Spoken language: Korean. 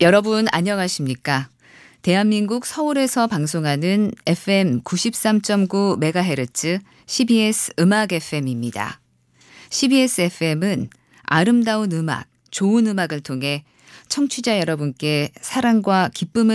여러분 안녕하십니까? 대한민국 서울에서 방송하는 FM 93.9MHz CBS 음악 FM입니다. CBS FM은 아름다운 음악, 좋은 음악을 통해 청취자 여러분께 사랑과 기쁨을